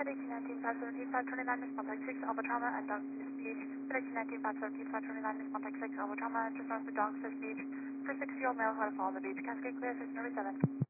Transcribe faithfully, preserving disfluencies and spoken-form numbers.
eighteen nineteen five seventeen five twenty-nine is contact six Alpha Trauma and Dogsfish Beach. eighteen nineteen five seventeen five twenty-nine is contact six Alpha Trauma and just off the Dogsfish Beach. For six-year-old male who had fallen on the beach. Cascade clear six number seven.